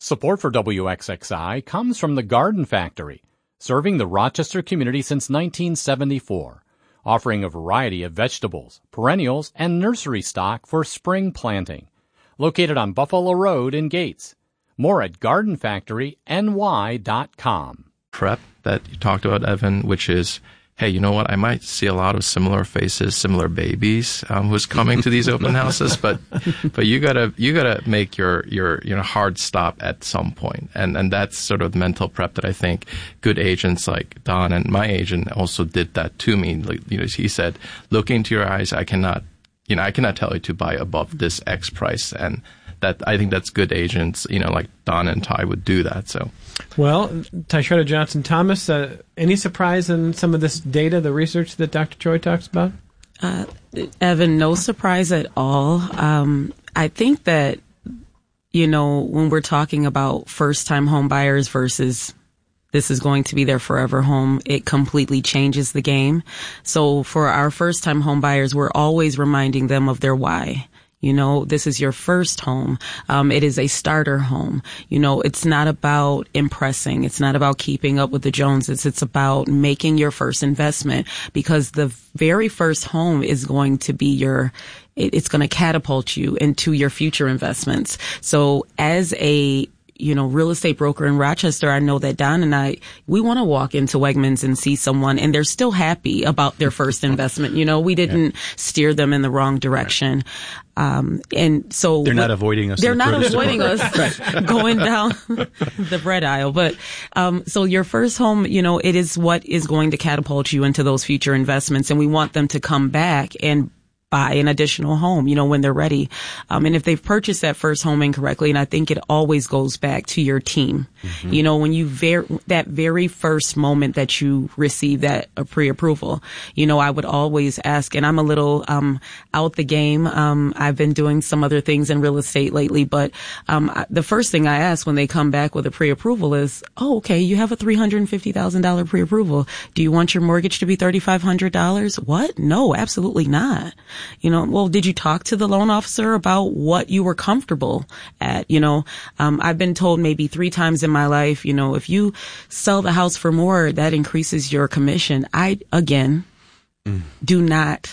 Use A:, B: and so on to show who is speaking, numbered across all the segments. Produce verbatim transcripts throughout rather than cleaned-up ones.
A: Support for W X X I comes from the Garden Factory, serving the Rochester community since nineteen seventy-four, offering a variety of vegetables, perennials, and nursery stock for spring planting. Located on Buffalo Road in Gates. More at garden factory n y dot com.
B: Prep that you talked about, Evan, which is, hey, you know what? I might see a lot of similar faces, similar babies um, who's coming to these open houses, but but you gotta you gotta make your your you know hard stop at some point, and and that's sort of the mental prep that I think good agents like Don and my agent also did that to me. Like, you know, he said, look into your eyes. I cannot, you know, I cannot tell you to buy above this X price, and that I think that's good agents, you know, like Don and Ty would do that. So.
C: Well, Tysherda Johnson Thomas, uh, any surprise in some of this data, the research that Doctor Choi talks about?
D: Uh, Evan, no surprise at all. Um, I think that, you know, when we're talking about first-time home buyers versus this is going to be their forever home, it completely changes the game. So for our first-time home buyers, we're always reminding them of their why. You know, this is your first home. Um, it is a starter home. You know, it's not about impressing. It's not about keeping up with the Joneses. It's about making your first investment, because the very first home is going to be your, it, it's going to catapult you into your future investments. So as a you know, real estate broker in Rochester, I know that Don and I, we want to walk into Wegmans and see someone and they're still happy about their first investment. You know, we didn't yeah. steer them in the wrong direction. Right. Um, and so
E: they're not avoiding us.
D: They're
E: the
D: not avoiding us right. going down the bread aisle. But, um, so your first home, you know, it is what is going to catapult you into those future investments. And we want them to come back and buy an additional home, you know, when they're ready. Um, and if they've purchased that first home incorrectly, and I think it always goes back to your team. Mm-hmm. You know, when you ver- that very first moment that you receive that uh, pre-approval, you know, I would always ask, and I'm a little, um, out the game. Um, I've been doing some other things in real estate lately, but, um, I, the first thing I ask when they come back with a pre-approval is, oh, okay, you have a three hundred fifty thousand dollars pre-approval. Do you want your mortgage to be three thousand five hundred dollars? What? No, absolutely not. You know, well, did you talk to the loan officer about what you were comfortable at? You know, um, I've been told maybe three times in my life, you know, if you sell the house for more, that increases your commission. I, again, mm. do not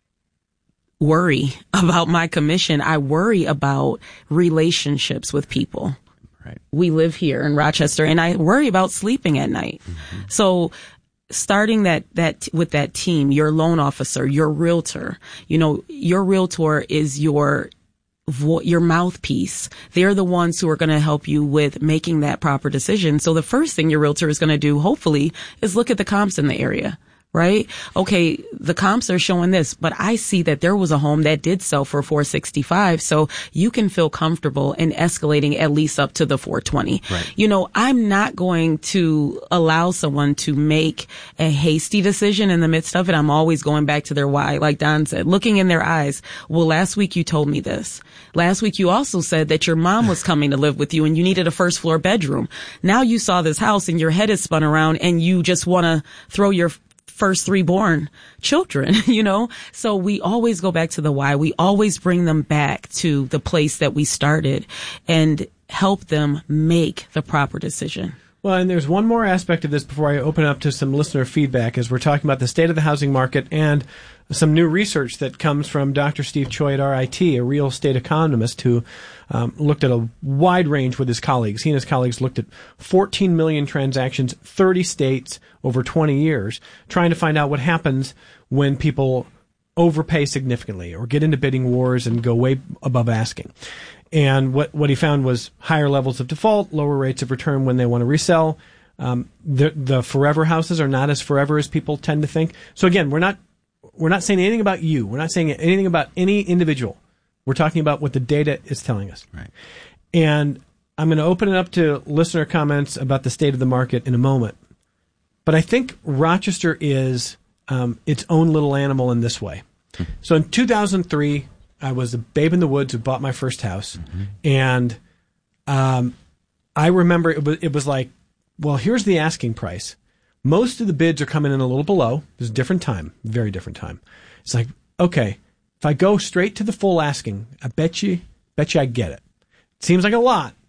D: worry about my commission. I worry about relationships with people. Right. We live here in Rochester, and I worry about sleeping at night. Mm-hmm. So, starting that, that, with that team, your loan officer, your realtor, you know, your realtor is your, vo- your mouthpiece. They're the ones who are going to help you with making that proper decision. So the first thing your realtor is going to do, hopefully, is look at the comps in the area. Right? Okay, the comps are showing this, but I see that there was a home that did sell for four sixty-five, so you can feel comfortable in escalating at least up to the four twenty. Right. You know, I'm not going to allow someone to make a hasty decision in the midst of it. I'm always going back to their why, like Don said, looking in their eyes. Well, last week you told me this. Last week you also said that your mom was coming to live with you and you needed a first floor bedroom. Now you saw this house and your head is spun around and you just want to throw your first three born children, you know? So we always go back to the why. We always bring them back to the place that we started and help them make the proper decision.
C: Well, and there's one more aspect of this before I open up to some listener feedback, as we're talking about the state of the housing market and some new research that comes from Doctor Steve Choi at R I T, a real estate economist who um, looked at a wide range with his colleagues. He and his colleagues looked at fourteen million transactions, thirty states over twenty years, trying to find out what happens when people overpay significantly or get into bidding wars and go way above asking. And what, what he found was higher levels of default, lower rates of return when they want to resell. Um, the, the forever houses are not as forever as people tend to think. So again, we're not, we're not saying anything about you. We're not saying anything about any individual. We're talking about what the data is telling us.
E: Right.
C: And I'm going to open it up to listener comments about the state of the market in a moment. But I think Rochester is um, its own little animal in this way. Hmm. So in two thousand three, I was a babe in the woods who bought my first house. Mm-hmm. And um, I remember it was, it was like, well, here's the asking price. Most of the bids are coming in a little below. There's a different time, very different time. It's like, okay, if I go straight to the full asking, I bet you, bet you I get it. It seems like a lot,